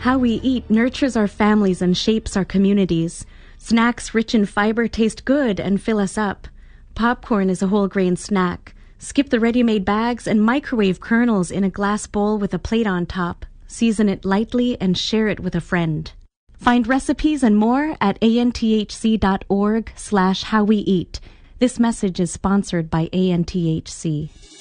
How we eat nurtures our families and shapes our communities. Snacks rich in fiber taste good and fill us up. Popcorn is a whole grain snack. Skip the ready-made bags and microwave kernels in a glass bowl with a plate on top. Season it lightly and share it with a friend. Find recipes and more at anthc.org/howweeat. This message is sponsored by ANTHC.